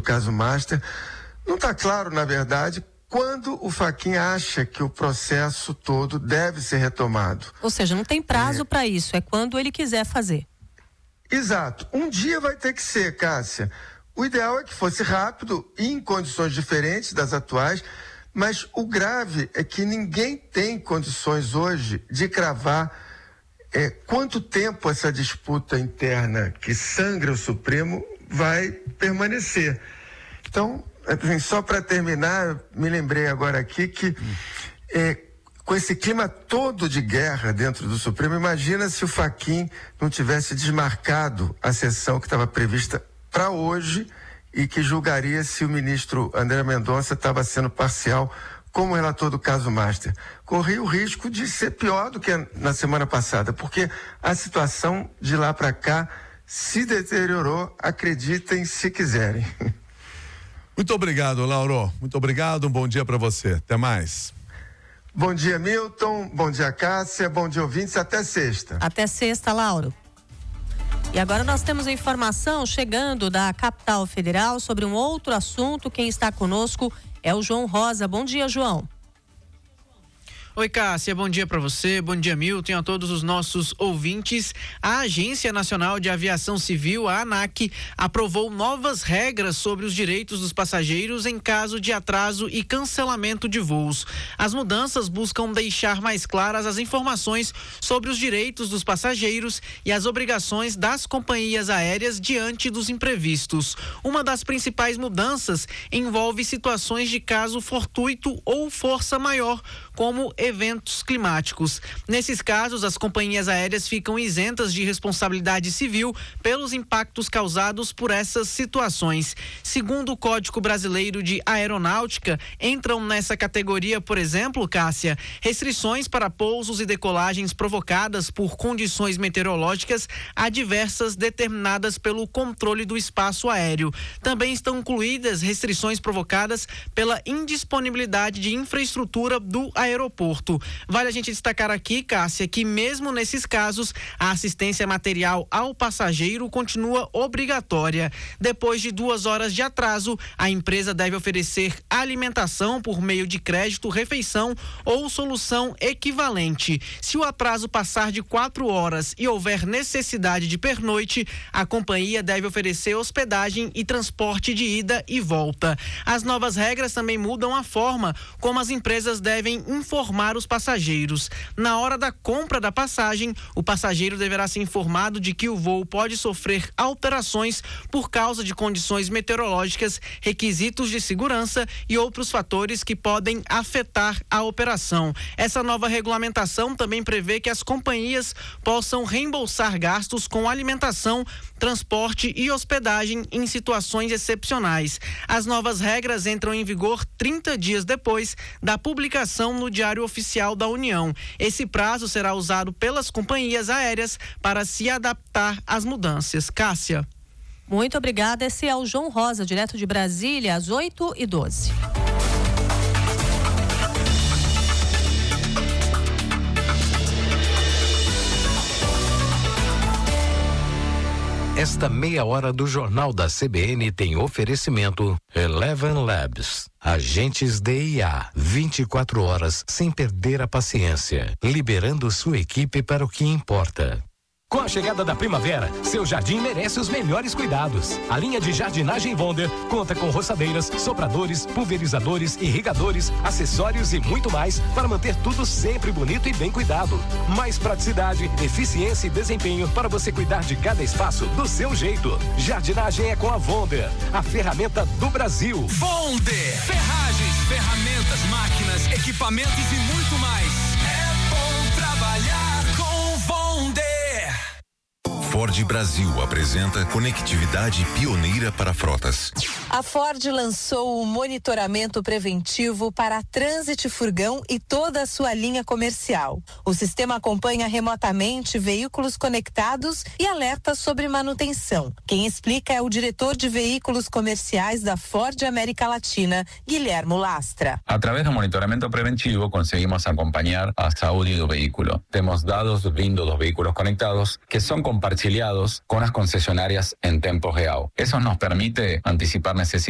caso Master. Não está claro, na verdade, quando o Fachin acha que o processo todo deve ser retomado. Ou seja, não tem prazo para isso, é quando ele quiser fazer. Exato. Um dia vai ter que ser, Cássia. O ideal é que fosse rápido e em condições diferentes das atuais, mas o grave é que ninguém tem condições hoje de cravar quanto tempo essa disputa interna que sangra o Supremo vai permanecer. Então, assim, só para terminar, me lembrei agora aqui que com esse clima todo de guerra dentro do Supremo, imagina se o Fachin não tivesse desmarcado a sessão que estava prevista para hoje e que julgaria se o ministro André Mendonça estava sendo parcial como relator do caso Master. Corria o risco de ser pior do que na semana passada, porque a situação de lá para cá se deteriorou, acreditem se quiserem. Muito obrigado, Lauro. Muito obrigado, um bom dia para você. Até mais. Bom dia, Milton. Bom dia, Cássia. Bom dia, ouvintes. Até sexta. Até sexta, Lauro. E agora nós temos a informação chegando da capital federal sobre um outro assunto. Quem está conosco é o João Rosa. Bom dia, João. Oi, Cássia, bom dia para você, bom dia, Milton, a todos os nossos ouvintes. A Agência Nacional de Aviação Civil, a ANAC, aprovou novas regras sobre os direitos dos passageiros em caso de atraso e cancelamento de voos. As mudanças buscam deixar mais claras as informações sobre os direitos dos passageiros e as obrigações das companhias aéreas diante dos imprevistos. Uma das principais mudanças envolve situações de caso fortuito ou força maior, como eventos climáticos. Nesses casos, as companhias aéreas ficam isentas de responsabilidade civil pelos impactos causados por essas situações. Segundo o Código Brasileiro de Aeronáutica, entram nessa categoria, por exemplo, Cássia, restrições para pousos e decolagens provocadas por condições meteorológicas adversas determinadas pelo controle do espaço aéreo. Também estão incluídas restrições provocadas pela indisponibilidade de infraestrutura do aeroporto. Vale a gente destacar aqui, Cássia, que mesmo nesses casos, a assistência material ao passageiro continua obrigatória. Depois de 2 horas de atraso, a empresa deve oferecer alimentação por meio de crédito, refeição ou solução equivalente. Se o atraso passar de 4 horas e houver necessidade de pernoite, a companhia deve oferecer hospedagem e transporte de ida e volta. As novas regras também mudam a forma como as empresas devem informar os passageiros. Na hora da compra da passagem, o passageiro deverá ser informado de que o voo pode sofrer alterações por causa de condições meteorológicas, requisitos de segurança e outros fatores que podem afetar a operação. Essa nova regulamentação também prevê que as companhias possam reembolsar gastos com alimentação, transporte e hospedagem em situações excepcionais. As novas regras entram em vigor 30 dias depois da publicação no Diário Oficial da União. Esse prazo será usado pelas companhias aéreas para se adaptar às mudanças. Cássia. Muito obrigada. Esse é o João Rosa, direto de Brasília, às 8h12. Esta meia hora do Jornal da CBN tem oferecimento Eleven Labs. Agentes DIA, 24 horas sem perder a paciência, liberando sua equipe para o que importa. Com a chegada da primavera, seu jardim merece os melhores cuidados. A linha de jardinagem Wonder conta com roçadeiras, sopradores, pulverizadores, irrigadores, acessórios e muito mais para manter tudo sempre bonito e bem cuidado. Mais praticidade, eficiência e desempenho para você cuidar de cada espaço do seu jeito. Jardinagem é com a Wonder, a ferramenta do Brasil. Wonder! Ferragens, ferramentas, máquinas, equipamentos e muito mais. É bom trabalhar com Wonder. Ford Brasil apresenta conectividade pioneira para frotas. A Ford lançou o monitoramento preventivo para Transit Furgão e toda a sua linha comercial. O sistema acompanha remotamente veículos conectados e alerta sobre manutenção. Quem explica é o diretor de veículos comerciais da Ford América Latina, Guilhermo Lastra. Através do monitoramento preventivo, conseguimos acompanhar a saúde do veículo. Temos dados vindo dos veículos conectados que são compartilhados con las concesionarias en tiempo real. Eso nos permite anticipar necesidades